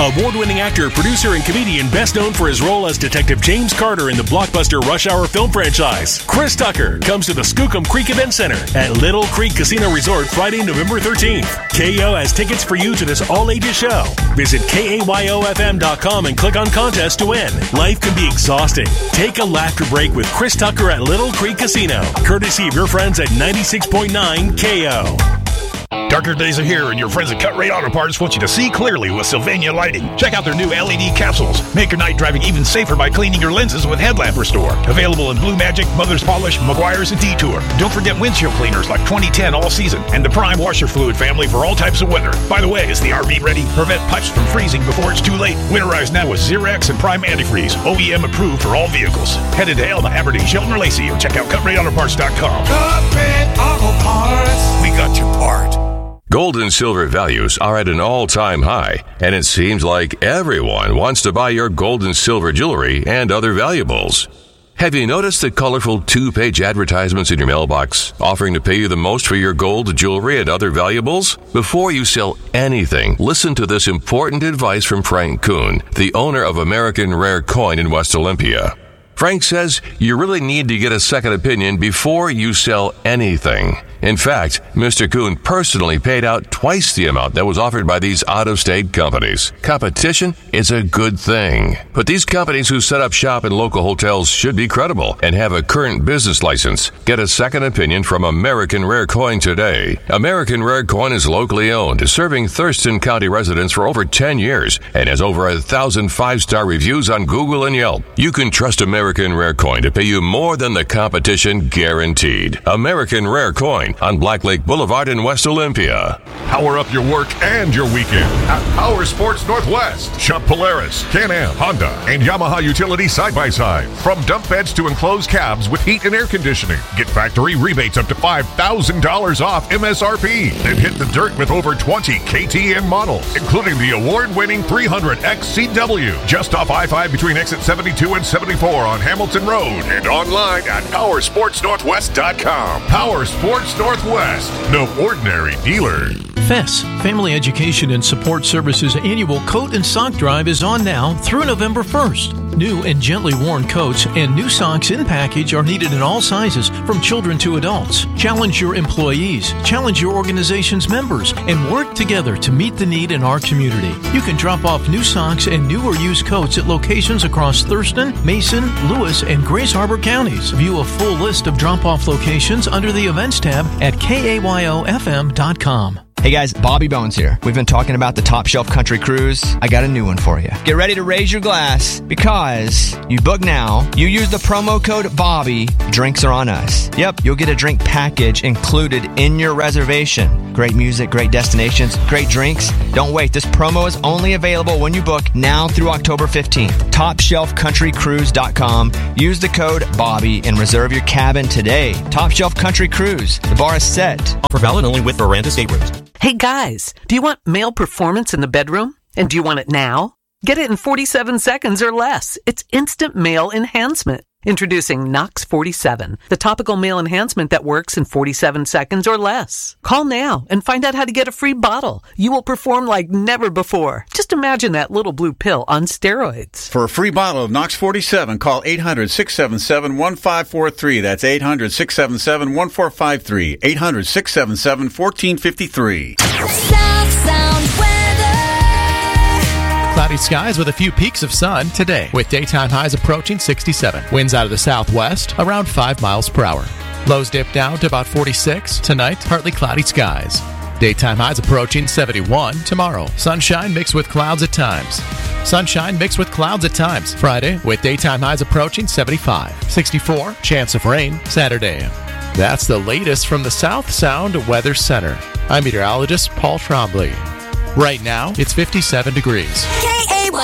Award-winning actor, producer, and comedian best known for his role as Detective James Carter in the blockbuster Rush Hour film franchise, Chris Tucker comes to the Skookum Creek Event Center at Little Creek Casino Resort Friday, November 13th. KO has tickets for you to this all-ages show. Visit KAYOFM.com and click on contest to win. Life can be exhausting. Take a laughter break with Chris Tucker at Little Creek Casino, courtesy of your friends at 96.9 KO. Darker days are here, and your friends at Cut Rate Auto Parts want you to see clearly with Sylvania Lighting. Check out their new LED capsules. Make your night driving even safer by cleaning your lenses with Headlamp Restore. Available in Blue Magic, Mother's Polish, Meguiar's, and Detour. Don't forget windshield cleaners like 2010 All Season and the Prime Washer Fluid family for all types of weather. By the way, is the RV ready? Prevent pipes from freezing before it's too late. Winterize now with Xerox and Prime Antifreeze. OEM approved for all vehicles. Headed to Elma, Aberdeen, Shelton, or Lacey, or check out CutRateAutoParts.com. Cut Rate Auto Parts. We got your part. Gold and silver values are at an all-time high, and it seems like everyone wants to buy your gold and silver jewelry and other valuables. Have you noticed the colorful 2-page advertisements in your mailbox offering to pay you the most for your gold, jewelry, and other valuables? Before you sell anything, listen to this important advice from Frank Kuhn, the owner of American Rare Coin in West Olympia. Frank says you really need to get a second opinion before you sell anything. In fact, Mr. Kuhn personally paid out twice the amount that was offered by these out-of-state companies. Competition is a good thing. But these companies who set up shop in local hotels should be credible and have a current business license. Get a second opinion from American Rare Coin today. American Rare Coin is locally owned, serving Thurston County residents for over 10 years and has over 1,000 5-star reviews on Google and Yelp. You can trust American Rare Coin to pay you more than the competition guaranteed. American Rare Coin on Black Lake Boulevard in West Olympia. Power up your work and your weekend at Power Sports Northwest. Shop Polaris, Can-Am, Honda, and Yamaha utility side-by-side. From dump beds to enclosed cabs with heat and air conditioning. Get factory rebates up to $5,000 off MSRP. Then hit the dirt with over 20 KTM models, including the award-winning 300X CW. Just off I-5 between exit 72 and 74 on Hamilton Road. And online at PowerSportsNorthwest.com. Power Sports Northwest. No ordinary dealer. FES, Family Education and Support Services annual Coat and Sock Drive is on now through November 1st. New and gently worn coats and new socks in package are needed in all sizes, from children to adults. Challenge your employees, challenge your organization's members, and work together to meet the need in our community. You can drop off new socks and new or used coats at locations across Thurston, Mason, Lewis, and Grace Harbor counties. View a full list of drop-off locations under the Events tab at KAYOFM.com. Hey guys, Bobby Bones here. We've been talking about the Top Shelf Country Cruise. I got a new one for you. Get ready to raise your glass because you book now, you use the promo code BOBBY, drinks are on us. Yep, you'll get a drink package included in your reservation. Great music, great destinations, great drinks. Don't wait, this promo is only available when you book now through October 15th. TopShelfCountryCruise.com. Use the code BOBBY and reserve your cabin today. Top Shelf Country Cruise. The bar is set. Offer valid only with Miranda State Rooms. Hey guys, do you want male performance in the bedroom? And do you want it now? Get it in 47 seconds or less. It's instant male enhancement. Introducing Nox 47, the topical male enhancement that works in 47 seconds or less. Call now and find out how to get a free bottle. You will perform like never before. Just imagine that little blue pill on steroids. For a free bottle of Nox 47, call 800-677-1543. That's 800-677-1453. 800-677-1453. South Sound weather. Cloudy skies with a few peaks of sun today, with daytime highs approaching 67. Winds out of the southwest around 5 miles per hour. Lows dip down to about 46. Tonight, partly cloudy skies. Daytime highs approaching 71 tomorrow. Sunshine mixed with clouds at times. Sunshine mixed with clouds at times. Friday, with daytime highs approaching 75. 64, chance of rain Saturday. That's the latest from the South Sound Weather Center. I'm meteorologist Paul Trombley. Right now, it's 57 degrees.